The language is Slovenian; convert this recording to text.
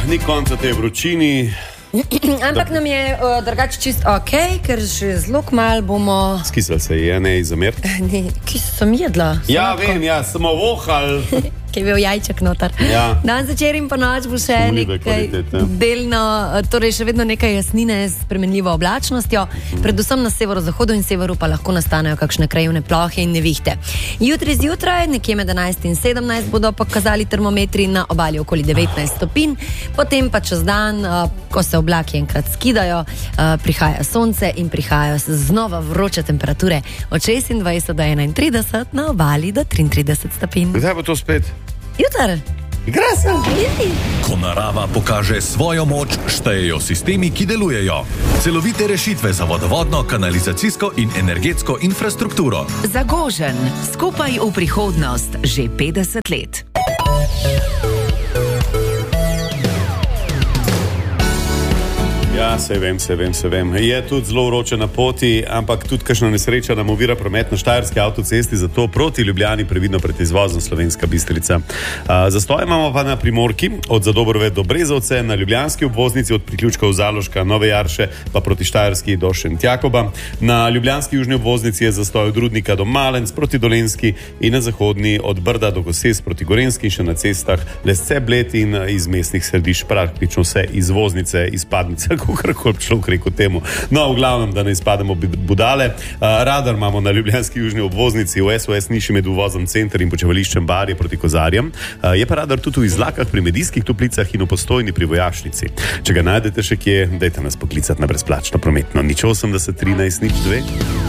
ni konca tej vročini. Ampak nam je drugače čist ok, ker že zelo kmalu bomo... Skisal se je, ne izomer? Ne, kis sem jedla. Ja, vem, ja, samo vohal. Ki je bil jajček noter. Ja. Dan začer in po noč bo še nekaj delno, torej še vedno nekaj jasnine s spremenljivo oblačnostjo, predvsem na severozahodu in severu pa lahko nastanejo kakšne krajevne plohe in nevihte. Jutri zjutraj, nekje med 11 in 17 bodo pokazali termometri, na obali okoli 19 stopinj, potem pa čez dan, ko se oblaki enkrat skidajo, prihaja sonce in prihajajo znova vroče temperature od 26 do 31, na obali do 33 stopinj. Kdaj bo to spet? Jutr. Igra se. Ko narava pokaže svojo moč, štejejo sistemi, ki delujejo. Celovite rešitve za vodovodno, kanalizacijsko in energetsko infrastrukturo. Zagožen, skupaj v prihodnost, že 50 let. Ja, se vem. Je tudi zelo vroče na poti, ampak tudi kakšna nesreča nam ovira promet na Štajerski avtocesti, zato proti Ljubljani previdno pred izvozom Slovenska Bistrica. Zastoj imamo pa na Primorki, od Zadobrove do Brezovce, na ljubljanski obvoznici od priključkov Zaloška, Nove Jarše, pa proti Štajerski do Šentjakoba. Na ljubljanski južni obvoznici je zastoj od Rudnika do Malenc proti Dolenjski in na zahodni od Brda do Gosez proti Gorenjski in še na cestah Lesce, Bled in iz mestnih središč praktično vse izvoznice, izpadnice, kakorkoli človek rekel temu. No, v glavnem, da ne izpademo budale. Radar imamo na ljubljanski južni obvoznici v SOS Niši med uvozom Center in počevališčem Barje proti Kozarjem. Je pa radar tudi v Izlakah pri Medijskih Toplicah in v Postojni pri Vojašnici. Če ga najdete še kje, dajte nas poklicati na brezplačno prometno 080 13 02.